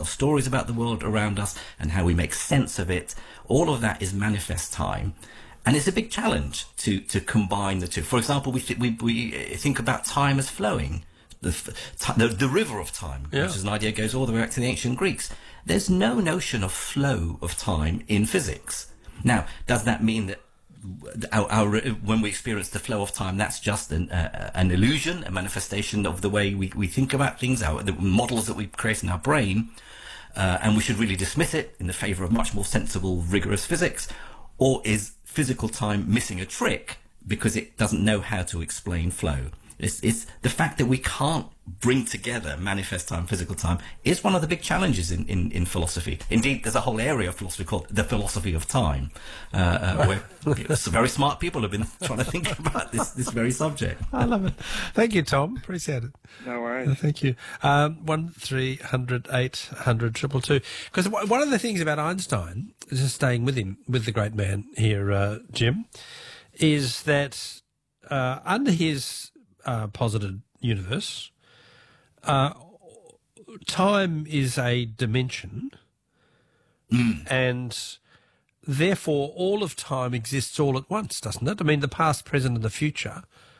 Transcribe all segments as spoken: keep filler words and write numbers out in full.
tell stories about the world around us and how we make sense of it. All of that is manifest time. And it's a big challenge to, to combine the two. For example, we, th- we, we think about time as flowing. The, the, the river of time, yeah. which is an idea that goes all the way back to the ancient Greeks. There's no notion of flow of time in physics. Now, does that mean that our, our, when we experience the flow of time, that's just an, uh, an illusion, a manifestation of the way we, we think about things, our, the models that we create in our brain, uh, and we should really dismiss it in the favour of much more sensible, rigorous physics? Or is physical time missing a trick because it doesn't know how to explain flow? It's, it's the fact that we can't bring together manifest time, physical time, is one of the big challenges in, in, in philosophy. Indeed, there's a whole area of philosophy called the philosophy of time, uh, uh, where some very smart people have been trying to think about this, this very subject. I love it. Thank you, Tom. Appreciate it. No worries. Uh, thank you. Um, one three hundred eight hundred triple two. Because one of the things about Einstein, just staying with him, with the great man here, uh, Jim, is that uh, under his Uh, posited universe, uh, time is a dimension, mm. and therefore all of time exists all at once, doesn't it? I mean, the past, present, and the future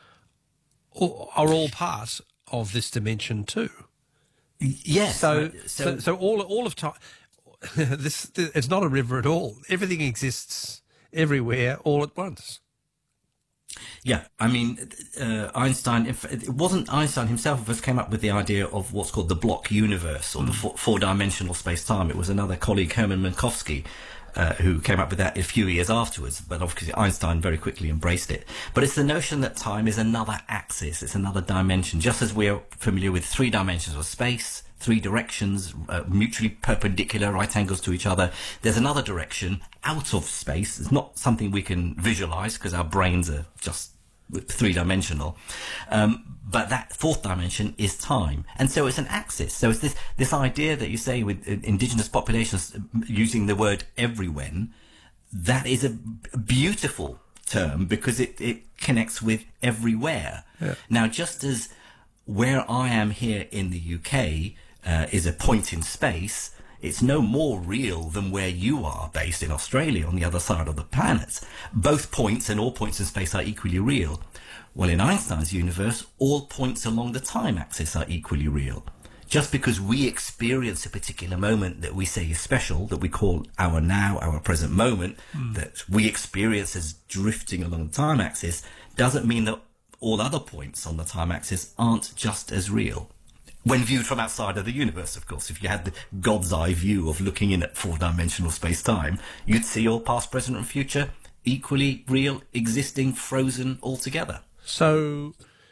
are all part of this dimension too. Yes. So, so, so, so all all of time. this it's not a river at all. Everything exists everywhere all at once. Yeah, I mean, uh, Einstein, if, it wasn't Einstein himself who first came up with the idea of what's called the block universe, or mm. the four, four-dimensional space-time. It was another colleague, Hermann Minkowski, uh, who came up with that a few years afterwards, but obviously Einstein very quickly embraced it. But it's the notion that time is another axis, it's another dimension, just as we're familiar with three dimensions of space, three directions, uh, mutually perpendicular, right angles to each other. There's another direction out of space. It's not something we can visualize because our brains are just three-dimensional. Um, but that fourth dimension is time. And so it's an axis. So it's this, this idea that you say with indigenous populations using the word everywhen, that is a beautiful term because it, it connects with everywhere. Yeah. Now, just as where I am here in the U K uh, is a point in space, it's no more real than where you are based in Australia on the other side of the planet. Both points and all points in space are equally real. Well, in Einstein's universe, all points along the time axis are equally real. Just because we experience a particular moment that we say is special, that we call our now, our present moment, mm. that we experience as drifting along the time axis, doesn't mean that all other points on the time axis aren't just as real. When viewed from outside of the universe, of course. If you had the God's eye view of looking in at four-dimensional space-time, you'd see all past, present and future equally real, existing, frozen altogether. So,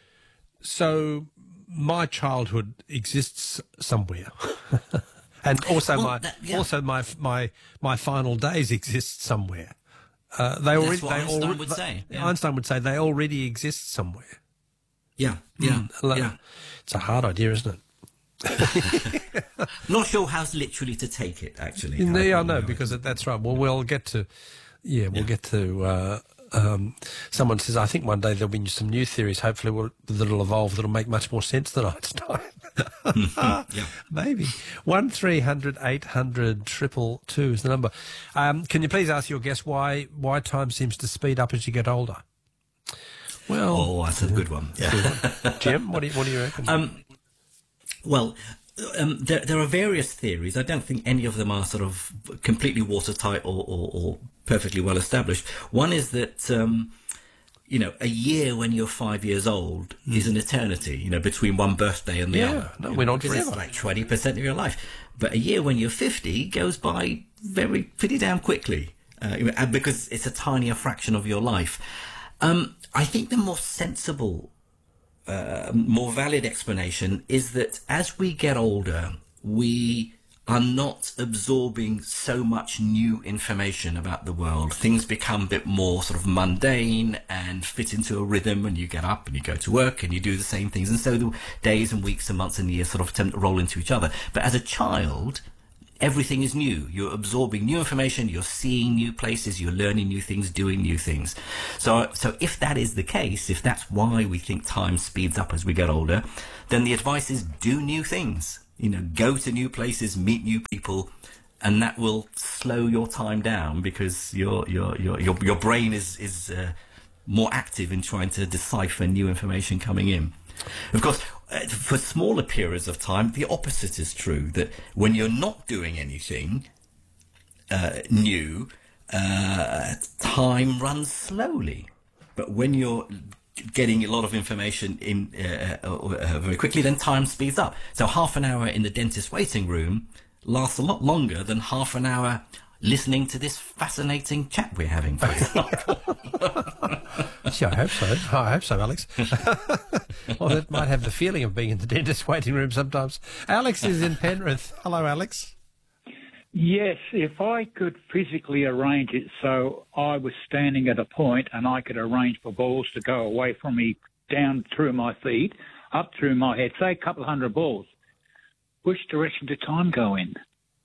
so my childhood exists somewhere. and also well, my that, yeah. also my my my final days exist somewhere. Uh, they already, That's what they Einstein already, would say. Yeah. Einstein would say they already exist somewhere. Yeah, yeah, mm, yeah. It's a hard idea, isn't it? Not sure how literally to take it, actually. Yeah, I know, because that's right. Well, we'll get to, yeah, we'll yeah. get to, uh, um, someone says, I think one day there'll be some new theories, hopefully will, that'll evolve, that'll make much more sense than Einstein. yeah. Maybe. one three hundred eight hundred triple two is the number. Um, can you please ask your guest why, why time seems to speed up as you get older? Well, oh, that's a good one. Yeah. Jim, what do you, what do you reckon? Um, well, um, there, there are various theories. I don't think any of them are sort of completely watertight or, or, or perfectly well established. One is that, um, you know, a year when you're five years old mm. is an eternity, you know, between one birthday and the yeah, other. No, we're know, not forever. It's like twenty percent of your life. But a year when you're fifty goes by very, pretty damn quickly, uh, because it's a tinier fraction of your life. Um, I think the more sensible, uh, more valid explanation is that as we get older, we are not absorbing so much new information about the world. Things become a bit more sort of mundane and fit into a rhythm, and you get up and you go to work and you do the same things. And so the days and weeks and months and years sort of tend to roll into each other. But as a child, everything is new. You're absorbing new information, you're seeing new places, you're learning new things, doing new things. So, so if that is the case, if that's why we think time speeds up as we get older, then the advice is do new things. You know, go to new places, meet new people, and that will slow your time down because your your your your, your brain is is uh, more active in trying to decipher new information coming in. Of course, uh, for smaller periods of time, the opposite is true. That when you're not doing anything uh, new, uh, time runs slowly. But when you're getting a lot of information in uh, uh, uh, very quickly, then time speeds up. So half an hour in the dentist waiting room lasts a lot longer than half an hour listening to this fascinating chat we're having, for example. Yeah, I hope so. I hope so, Alex. Well, that might have the feeling of being in the dentist waiting room sometimes. Alex is in Penrith. Hello, Alex. Yes, if I could physically arrange it so I was standing at a point and I could arrange for balls to go away from me down through my feet, up through my head, say a couple of hundred balls, which direction did time go in?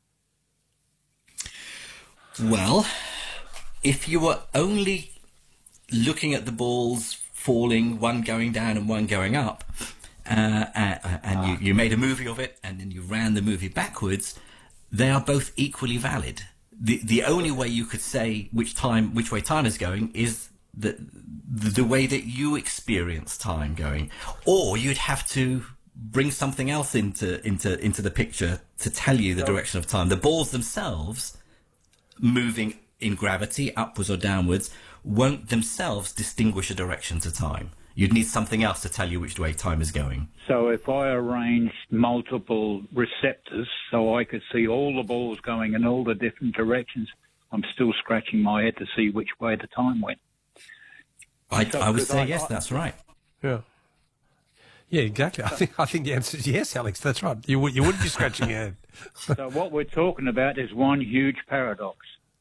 Well, if you were only looking at the balls falling, one going down and one going up, uh, uh, and you, you made a movie of it and then you ran the movie backwards, they are both equally valid. The the only way you could say which time which way time is going is the the, the way that you experience time going, or you'd have to bring something else into into into the picture to tell you the direction of time. The balls themselves moving in gravity upwards or downwards won't themselves distinguish a direction to time. You'd need something else to tell you which way time is going. So if I arranged multiple receptors so I could see all the balls going in all the different directions, I'm still scratching my head to see which way the time went. I, So I would could say I- yes, that's right. Yeah. Yeah, exactly. I think I think the answer is yes, Alex. That's right. You would you wouldn't be scratching your head. So what we're talking about is one huge paradox.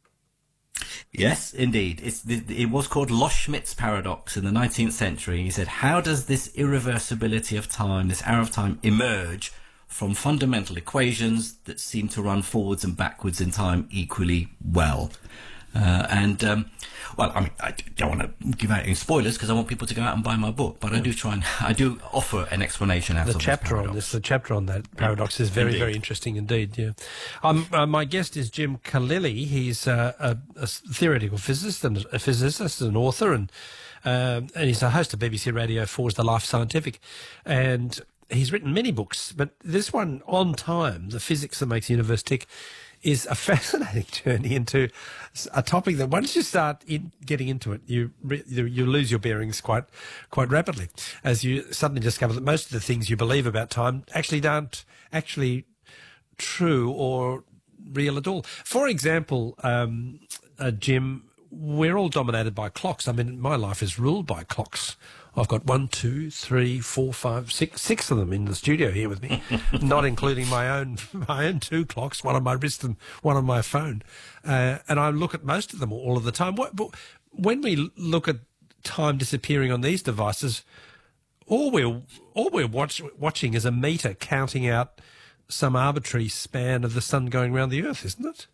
Yes, indeed. It's the, it was called Loschmidt's paradox in the nineteenth century. He said, how does this irreversibility of time, this arrow of time, emerge from fundamental equations that seem to run forwards and backwards in time equally well? Uh, and, um, well, I mean, I don't want to give out any spoilers because I want people to go out and buy my book, but I do try and, I do offer an explanation out The of chapter this on this, the chapter on that paradox is very, Indeed. very interesting indeed. Yeah, um, uh, my guest is Jim Khalili. He's uh, a, a theoretical physicist and a physicist, an author, and um, and he's a host of B B C Radio four's The Life Scientific, and he's written many books, but this one on time, the physics that makes the universe tick, is a fascinating journey into a topic that once you start in getting into it, you re- you you lose your bearings quite quite rapidly, as you suddenly discover that most of the things you believe about time actually aren't actually true or real at all. For example, um, uh, Jim, we're all dominated by clocks. I mean, my life is ruled by clocks. I've got one, two, three, four, five, six, six of them in the studio here with me, not including my own my own two clocks, one on my wrist and one on my phone. Uh, and I look at most of them all of the time. What, but when we look at time disappearing on these devices, all we're all we're watch, watching is a meter counting out some arbitrary span of the sun going around the Earth, isn't it?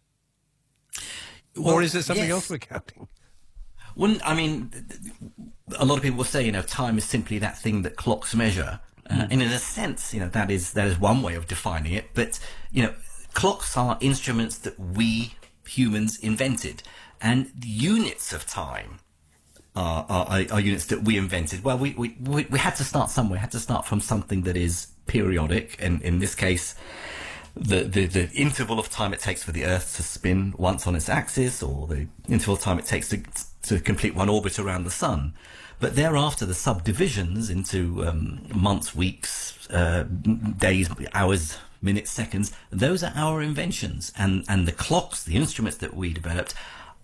Well, or is there something yes. else we're counting? Well, I mean, a lot of people will say, you know, time is simply that thing that clocks measure. Uh, and in a sense, you know, that is that is one way of defining it. But, you know, clocks are instruments that we humans invented. And units of time are, are, are units that we invented. Well, we, we, we, we had to start somewhere. We had to start from something that is periodic. And in this case, The, the the interval of time it takes for the Earth to spin once on its axis, or the interval of time it takes to to complete one orbit around the Sun. But thereafter, the subdivisions into um, months, weeks, uh, days, hours, minutes, seconds, those are our inventions. And, and the clocks, the instruments that we developed,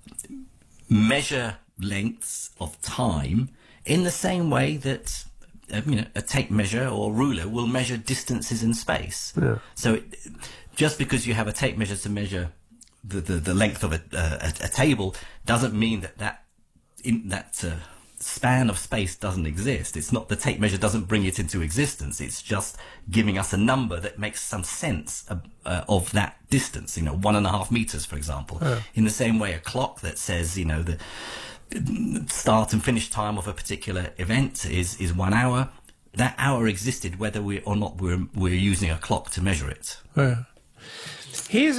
measure lengths of time in the same way that Uh, you know, a tape measure or ruler will measure distances in space. Yeah. So it, just because you have a tape measure to measure the, the, the length of a, uh, a, a table doesn't mean that that, in, that uh, span of space doesn't exist. It's not, the tape measure doesn't bring it into existence. It's just giving us a number that makes some sense of, uh, of that distance, you know, one and a half meters, for example. Yeah. In the same way, a clock that says, you know, the start and finish time of a particular event is, is one hour. that hour existed whether we or not we're, we're using a clock to measure it. Yeah. Here's